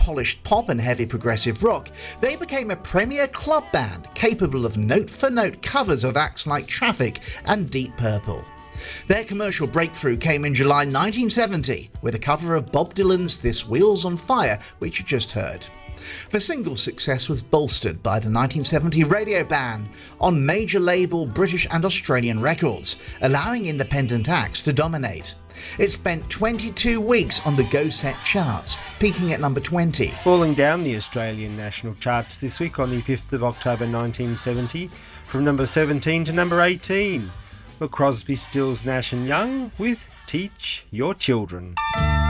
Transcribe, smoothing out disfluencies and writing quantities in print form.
polished pop and heavy progressive rock, they became a premier club band capable of note-for-note covers of acts like Traffic and Deep Purple. Their commercial breakthrough came in July 1970 with a cover of Bob Dylan's This Wheel's on Fire, which you just heard. The single's success was bolstered by the 1970 radio ban on major label British and Australian records, allowing independent acts to dominate. It spent 22 weeks on the Go Set charts, peaking at number 20. Falling down the Australian national charts this week on the 5th of October 1970, from number 17 to number 18, were Crosby, Stills, Nash & Young with Teach Your Children.